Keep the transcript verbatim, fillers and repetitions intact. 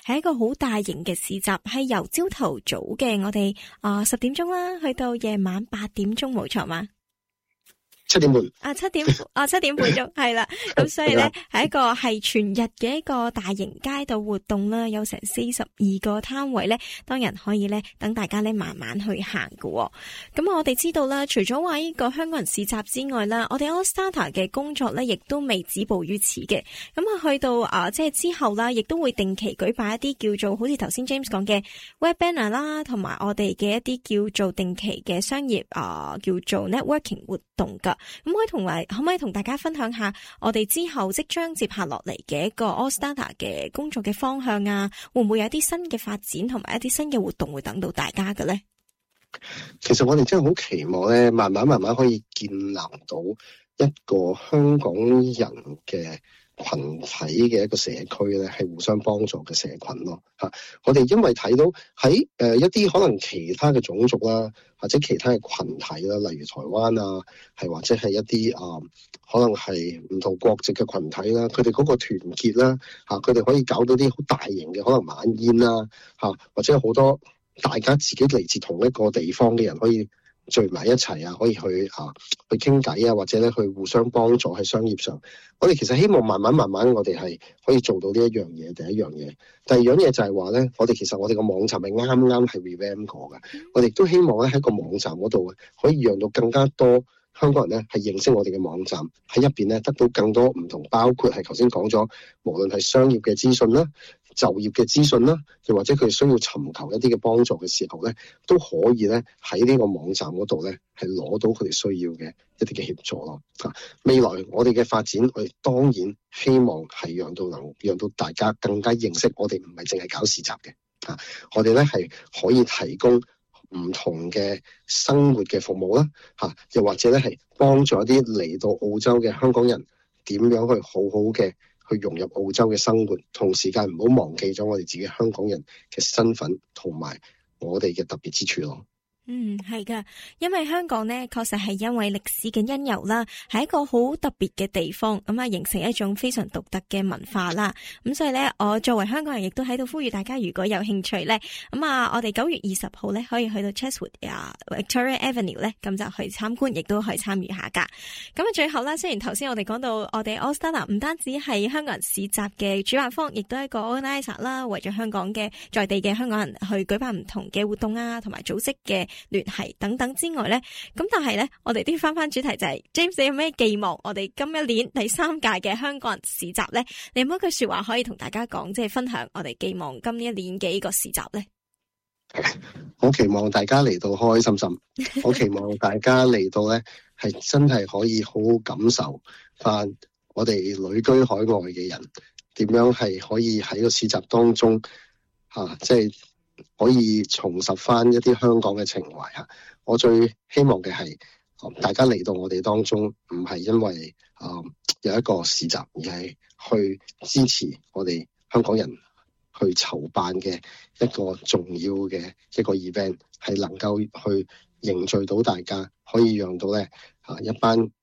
係一個好大型嘅市集，係由朝頭早嘅我哋啊十點鐘啦，去到夜晚八點鐘，冇錯嘛？ 七點半啊，七點啊，七點半鐘係啦。咁所以咧，係一個係全日嘅一個大型街道活動啦，有成四十二個攤位咧，當日可以咧等大家咧慢慢去行喎。咁我哋知道啦，除咗話呢個香港人市集之外啦，我哋 AllStarter 嘅工作咧，亦都未止步於此嘅。咁啊，去到啊即係之後啦，亦都會定期舉辦一啲叫做好似頭先 James 講嘅 Web Banner 啦，同埋我哋嘅一啲叫做定期嘅商業啊叫做 networking 活動噶。咁可以同埋可唔可以同大家分享下我哋之後即將接下落嚟嘅一個 AllStarter 嘅工作嘅方向啊？會唔會有一啲新嘅發展同埋一啲新嘅活動會等到大家嘅咧？ 其實我哋真係好期望咧，慢慢慢慢可以建立到一個香港人嘅群體嘅一個社區咧，係互相幫助嘅社群咯嚇。我哋因為睇到喺誒一啲可能其他嘅種族啦，或者其他嘅群體啦，例如台灣啊，係或者係一啲啊、呃，可能係唔同國籍嘅群體啦，佢哋嗰個團結啦嚇，佢哋可以搞到啲好大型嘅可能晚宴啦嚇，或者好多大家自己嚟自同一個地方嘅人可以聚埋一齊啊，可以去啊去傾偈啊，或者咧去互相幫助喺商業上。我哋其實希望慢慢慢慢，我哋係可以做到呢一樣嘢。第一樣嘢，第二樣嘢就係話咧，我哋其實我哋個網站係啱啱係 revamp 過嘅。我哋都希望咧喺個網站嗰度可以讓到更加多香港人咧係認識我哋嘅網站，喺入邊咧得到更多唔同，包括係頭先講咗，無論係商業嘅資訊啦、就業嘅資訊啦，又或者佢需要尋求一啲嘅幫助嘅時候咧，都可以咧喺呢個網站嗰度咧係攞到佢哋需要嘅一啲嘅協助咯。啊，未來我哋嘅發展，我哋當然希望係讓到能讓到大家更加認識我哋唔係淨係搞市集嘅。啊，我哋咧係可以提供唔同嘅生活嘅服務啦，嚇、啊，又或者咧係幫助一啲嚟到澳洲嘅香港人點樣去好好嘅去融入澳洲嘅生活，同時間唔好忘記咗我哋自己香港人嘅身份同埋我哋嘅特別之處咯。 嗯，係噶，因為香港呢確實係因為歷史嘅因由啦，係一個好特別嘅地方，咁啊形成一種非常獨特嘅文化啦。咁所以呢，我作為香港人，亦都喺度呼籲大家，如果有興趣呢，咁啊，我哋九月二十號呢可以去到 Chatswood 啊 Victoria Avenue 呢，咁就去參觀，亦都可以參與下噶。咁啊，最後呢，雖然頭先我哋講到我哋 AllStarter 唔單止係香港人市集嘅主辦方，亦都係一個 organizer 啦，為咗香港嘅在地嘅香港人去舉辦唔同嘅活動啊，同埋組織嘅聯繫等等之外咧，咁但係咧，我哋都要翻翻主題就係、是、James，你有咩寄望我哋今一年第三屆嘅香港人市集咧？你有冇一句說話可以同大家講，即係分享我哋寄望今一年嘅呢個市集咧？ 我期望大家嚟到開開心心，我期望大家嚟到咧係真係可以好好感受翻我哋旅居海外嘅人點樣係可以喺個市集當中吓、啊，即係。可以重拾翻一啲香港嘅情懷嚇，我最希望嘅係大家嚟到我哋當中，唔係因為啊、呃、有一個市集，而係去支持我哋香港人去籌辦嘅一個重要嘅一個 event，係能夠去凝聚到大家，可以讓到咧啊一班